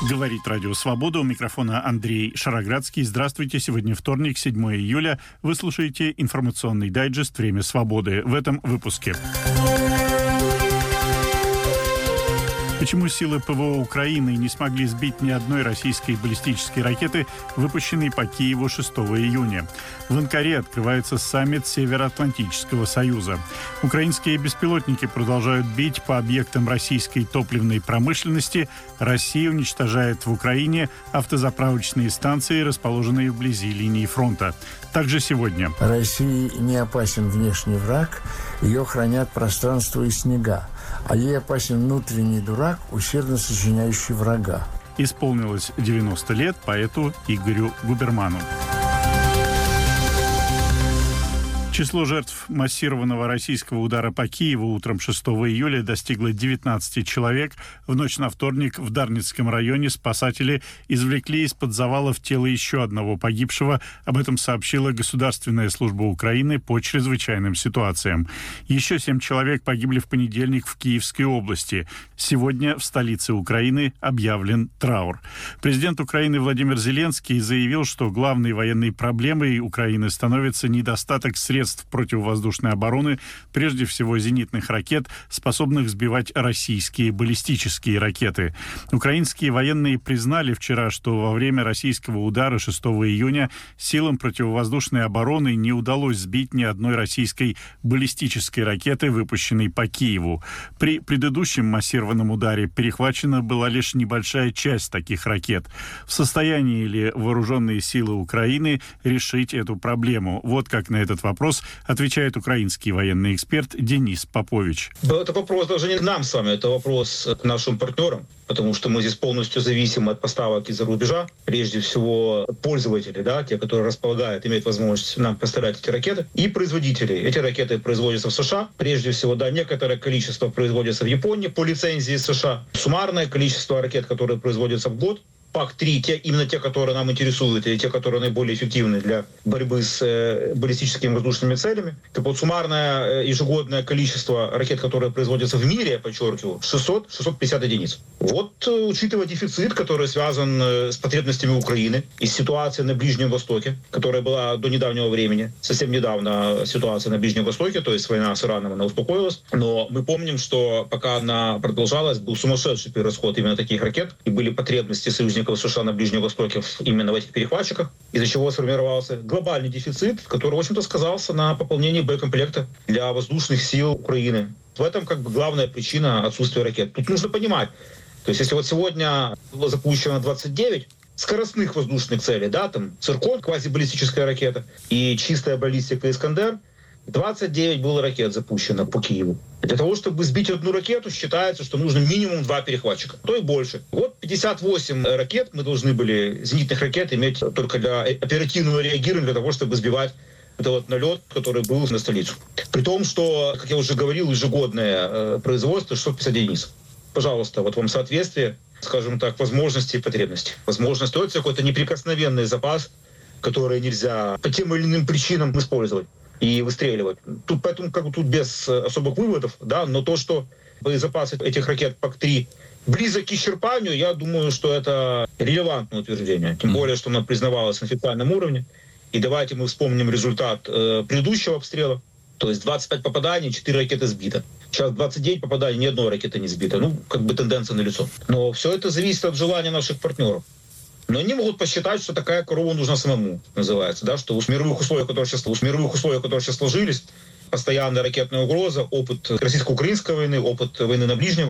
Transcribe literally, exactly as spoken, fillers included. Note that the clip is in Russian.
Говорит Радио Свобода. У микрофона Андрей Шароградский. Здравствуйте. Сегодня вторник, седьмое июля. Вы слушаете информационный дайджест «Время свободы». В этом выпуске. Почему силы ПВО Украины не смогли сбить ни одной российской баллистической ракеты, выпущенной по Киеву шестого июня? В Анкаре открывается саммит Североатлантического союза. Украинские беспилотники продолжают бить по объектам российской топливной промышленности. Россия уничтожает в Украине автозаправочные станции, расположенные вблизи линии фронта. Также сегодня. России не опасен внешний враг, ее хранят пространство и снега. А ей опасен внутренний дурак, усердно сочиняющий врага. Исполнилось девяносто лет поэту Игорю Губерману. Число жертв массированного российского удара по Киеву утром шестого июля достигло девятнадцати человек. В ночь на вторник в Дарницком районе спасатели извлекли из-под завалов тело еще одного погибшего. Об этом сообщила Государственная служба Украины по чрезвычайным ситуациям. Еще семь человек погибли в понедельник в Киевской области. Сегодня в столице Украины объявлен траур. Президент Украины Владимир Зеленский заявил, что главной военной проблемой Украины становится недостаток средств противовоздушной обороны, прежде всего зенитных ракет, способных сбивать российские баллистические ракеты. Украинские военные признали вчера, что во время российского удара шестого июня силам противовоздушной обороны не удалось сбить ни одной российской баллистической ракеты, выпущенной по Киеву. При предыдущем массированном ударе перехвачена была лишь небольшая часть таких ракет. В состоянии ли вооруженные силы Украины решить эту проблему? Вот как на этот вопрос отвечает украинский военный эксперт Денис Попович. Это вопрос даже не к нам с вами, это вопрос к нашим партнерам, потому что мы здесь полностью зависим от поставок из-за рубежа. Прежде всего пользователи, да, те, которые располагают, имеют возможность нам поставлять эти ракеты, и производители. Эти ракеты производятся в США. Прежде всего, да, некоторое количество производится в Японии по лицензии США. Суммарное количество ракет, которые производятся в год, пак три, те, именно те, которые нам интересуют, или те, которые наиболее эффективны для борьбы с э, баллистическими воздушными целями. Так вот, суммарное э, ежегодное количество ракет, которые производятся в мире, я подчеркиваю, шестьсот - шестьсот пятьдесят единиц. Вот, э, учитывая дефицит, который связан э, с потребностями Украины, и ситуация на Ближнем Востоке, которая была до недавнего времени, совсем недавно ситуация на Ближнем Востоке, то есть война с Ираном, она успокоилась, но мы помним, что пока она продолжалась, был сумасшедший перерасход именно таких ракет, и были потребности союзников США на Ближнем Востоке именно в этих перехватчиках, из-за чего сформировался глобальный дефицит, который, в общем-то, сказался на пополнении боекомплекта для воздушных сил Украины. В этом как бы главная причина отсутствия ракет. Тут нужно понимать, то есть если вот сегодня было запущено двадцать девять скоростных воздушных целей, да, там «Циркон», квазибаллистическая ракета, и чистая баллистика «Искандер», двадцать девять было ракет запущено по Киеву. Для того, чтобы сбить одну ракету, считается, что нужно минимум два перехватчика, то и больше. Вот пятьдесят восемь ракет мы должны были, зенитных ракет, иметь только для оперативного реагирования, для того, чтобы сбивать это вот налет, который был на столицу. При том, что, как я уже говорил, ежегодное э, производство шестьсот пятьдесят единиц. Пожалуйста, вот вам соответствие, скажем так, возможностей и потребностей. Возможность, это какой-то неприкосновенный запас, который нельзя по тем или иным причинам использовать и выстреливать. Тут, поэтому как бы тут без особых выводов, да, но то, что боезапас этих ракет пак три близок к исчерпанию, я думаю, что это релевантное утверждение. Тем более, что оно признавалось на официальном уровне. И давайте мы вспомним результат э, предыдущего обстрела. То есть двадцать пять попаданий, четыре ракеты сбито. Сейчас двадцать девять попаданий, ни одной ракеты не сбито. Ну, как бы тенденция налицо. Но все это зависит от желания наших партнеров. Но они могут посчитать, что такая корова нужна самому, называется, да, что в мировых условиях, которые сейчас, в мировых условиях, которые сейчас сложились, постоянная ракетная угроза, опыт российско-украинской войны, опыт войны на Ближнем